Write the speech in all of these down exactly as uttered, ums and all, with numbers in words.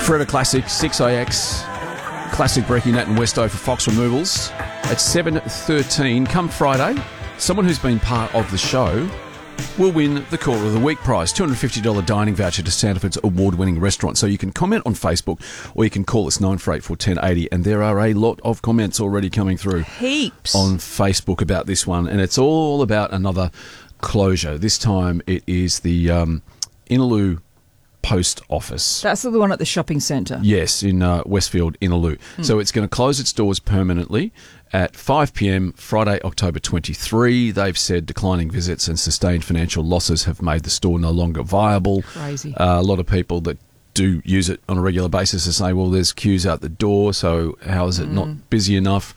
Forever Classic, six A X, Classic Brecky Nat and Westo for Fox Removals. At seven thirteen, come Friday, someone who's been part of the show will win the Caller of the Week prize, two hundred fifty dollars dining voucher to Sandifords award-winning restaurant. So you can comment on Facebook or you can call us nine four eight four, one zero eight zero, and there are a lot of comments already coming through. Heaps. On Facebook about this one, and it's all about another closure. This time it is the um, Innaloo Post Office. That's the one at the shopping centre. Yes, in uh, Westfield, Innaloo. Hmm. So it's going to close its doors permanently at five p.m. Friday, October twenty-third. They've said declining visits and sustained financial losses have made the store no longer viable. Crazy. Uh, a lot of people that do use it on a regular basis are saying, well, there's queues out the door, so how is it mm. not busy enough?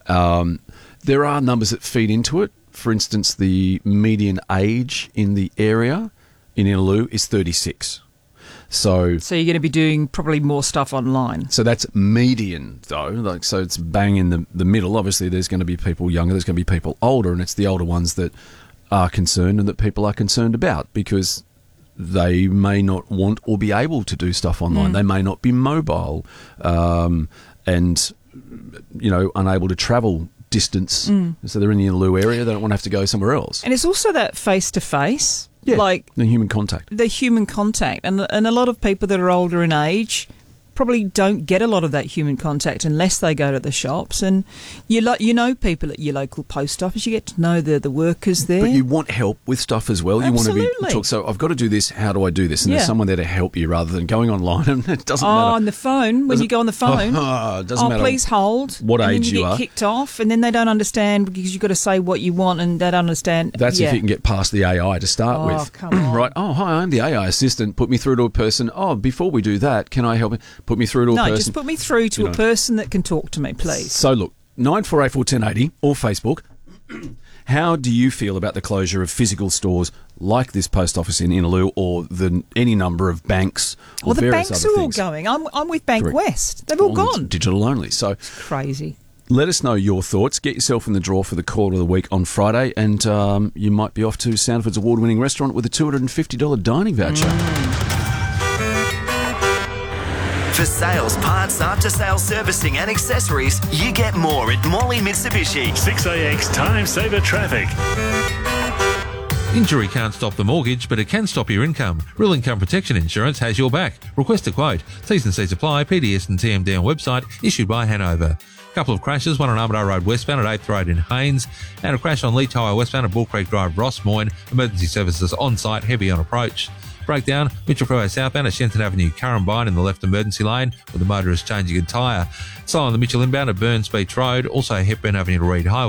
Um, there are numbers that feed into it. For instance, the median age in the area in Innaloo is thirty-six. So, so you're going to be doing probably more stuff online. So that's median, though. Like, so it's bang in the, the middle. Obviously, there's going to be people younger, there's going to be people older, and it's the older ones that are concerned and that people are concerned about because they may not want or be able to do stuff online. Mm. They may not be mobile um, and, you know, unable to travel distance. Mm. So they're in the Innaloo area. They don't want to have to go somewhere else. And it's also that face-to-face. Yeah, like the human contact. The human contact. And, and a lot of people that are older in age probably don't get a lot of that human contact unless they go to the shops. And you lo- you know people at your local post office. You get to know the, the workers there. But you want help with stuff as well. Absolutely. You want to be talk. So I've got to do this. How do I do this? And yeah. there's someone there to help you rather than going online. And it doesn't oh, matter. on the phone. When doesn't, you go on the phone. Oh, it doesn't oh matter. Please hold. What and age then you, you get are. kicked off, and then they don't understand because you've got to say what you want, and they don't understand. That's yeah. if you can get past the A I to start oh, with. Come on. Right. Oh, hi. I'm the A I assistant. Put me through to a person. Oh, before we do that, can I help? Put me through to a no, person. Just put me through to you a know. person that can talk to me, please. So look, nine four eight four, one zero eight zero or Facebook. How do you feel about the closure of physical stores like this post office in Innaloo or the any number of banks or well, the various banks other are things? all going. I'm I'm with Bank Correct. West. They've all well, gone. It's digital only. So it's crazy. Let us know your thoughts. Get yourself in the draw for the Call of the Week on Friday, and um, you might be off to Sandifords award-winning restaurant with a two hundred fifty dollars dining voucher. Mm. For sales, parts, after-sales servicing and accessories, you get more at Morley Mitsubishi. six A X Time Saver Traffic. Injury can't stop the mortgage, but it can stop your income. Real Income Protection Insurance has your back. Request a quote. T's and C's apply. P D S and T M D on website. Issued by Hanover. Couple of crashes, one on Armadale Road westbound at eighth Road in Haynes, and a crash on Lee Tower westbound at Bull Creek Drive, Ross Moyne. Emergency services on site, heavy on approach. Breakdown, Mitchell Freeway southbound at Shenton Avenue, Currumbine in the left emergency lane, with the motorist changing a tyre. Slow on the Mitchell inbound at Burns Beach Road, also Hepburn Avenue to Reed Highway.